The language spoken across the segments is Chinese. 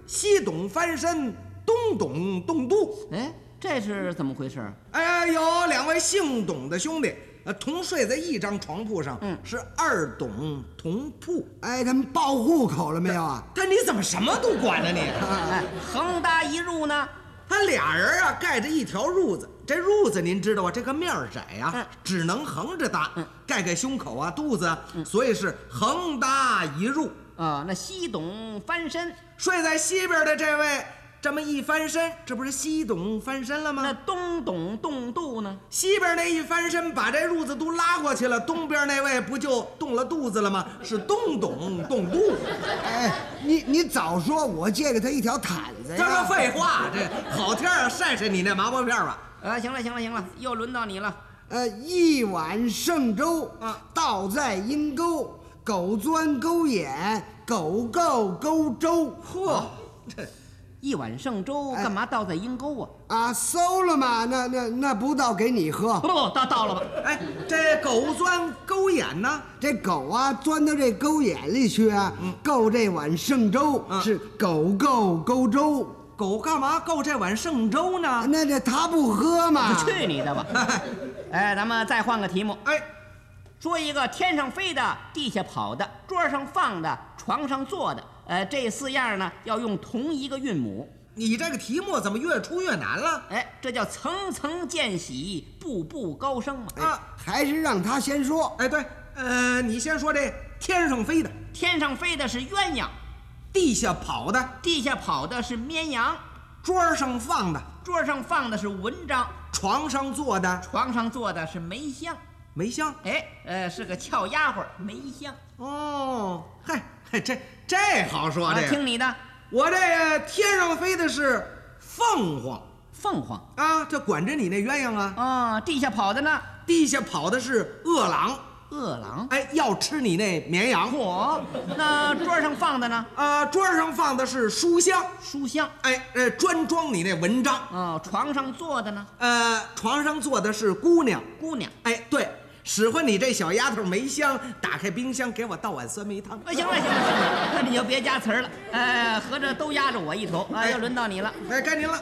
西董翻身，东董动肚。 哎，这是怎么回事？ 哎，有两位姓董的兄弟，同睡在一张床铺上，是二董同铺。 哎，他们报户口了没有啊？ 但你怎么什么都管呢你？ 哎，横搭一入呢？ 他俩人啊盖着一条褥子，这褥子您知道啊，这个面窄呀，只能横着搭，盖盖胸口啊、肚子啊，所以是横搭一褥。 那西董翻身， 睡在西边的这位，这么一翻身，这不是西董翻身了吗？ 那东董动肚呢？ 西边那一翻身，把这褥子都拉过去了，东边那位不就动了肚子了吗？是东董动肚。 哎，你早说，我借给他一条毯子呀。 这个废话，这好天啊，晒晒你那麻包片吧。 行了，又轮到你了。 一碗剩粥倒在阴沟，狗钻狗眼，狗够勾粥。 嚯，这一碗剩粥干嘛倒在阴沟啊？ 馊了嘛？那不倒给你喝？ 不，倒了吧。 哎，这狗钻狗眼呢？ 这狗啊，钻到这狗眼里去啊，够这碗剩粥，是狗够勾粥。 狗干嘛够这碗剩粥呢？ 那他不喝嘛？ 去你的吧！哎，咱们再换个题目。 哎， 说一个天上飞的、地下跑的、桌上放的、床上坐的，这4样呢要用同一个韵母。 你这个题目怎么越出越难了？ 哎，这叫层层渐喜，步步高升嘛。 还是让他先说。 哎，对，你先说这天上飞的。 天上飞的是鸳鸯， 地下跑的， 地下跑的是绵羊， 桌上放的， 桌上放的是文章， 床上坐的， 床上坐的是梅香。 梅香， 哎，是个俏丫鬟，梅香。 哦，嗨，这好说这个。 听你的， 我这天上飞的是凤凰， 凤凰啊，这管着你那鸳鸯啊。 地下跑的呢？ 地下跑的是饿狼， 饿狼， 哎，要吃你那绵羊。 嚯，那桌上放的呢？ 桌上放的是书香， 书香， 哎，专装你那文章。 床上坐的呢？ 床上坐的是姑娘， 姑娘， 哎，对。使唤你这小丫头梅香，打开冰箱给我倒碗酸梅汤。 行了，那你就别加词儿了。合着都压着我一头啊！又轮到你了。 哎，该您了。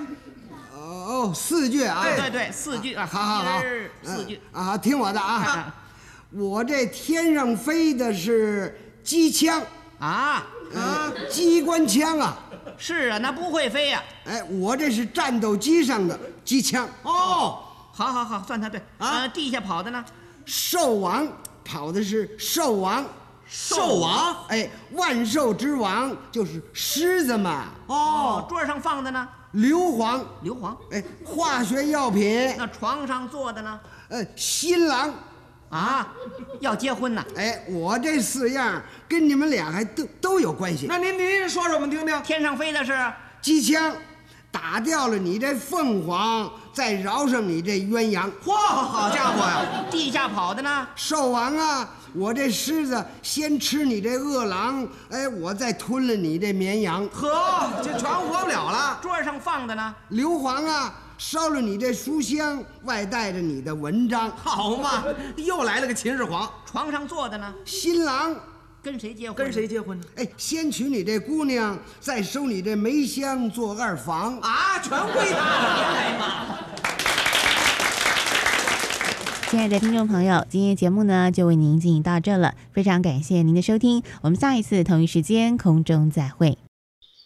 4句啊。 对，4句啊。 好 ，4句啊，听我的啊。我这天上飞的是机枪机关枪啊。 是啊，那不会飞呀。 哎，我这是战斗机上的机枪。 好，算他对啊。地下跑的呢？ 兽王跑的是兽王， 兽王， 哎，万兽之王就是狮子嘛。 桌上放的呢？ 硫磺，哎，化学药品。 那床上坐的呢？ 新郎要结婚呢。 哎，我这4样跟你们俩还都有关系。 那您说说我们听听。 天上飞的是机枪，打掉了你这凤凰，再饶上你这鸳鸯。 嚯，好家伙呀！ 地下跑的呢？ 兽王啊，我这狮子先吃你这饿狼，哎，我再吞了你这绵羊。 呵，这全活不了了。 桌上放的呢？ 硫磺啊，烧了你这书香，外带着你的文章。 好嘛，又来了个秦始皇。 床上坐的呢？ 新郎。 跟谁结婚？ 跟谁结婚呢？ 哎，先娶你这姑娘，再收你这梅香做2房全归他了。哎妈！ 亲爱的听众朋友，今天节目呢就为您进行到这了，非常感谢您的收听，我们下一次同一时间空中再会。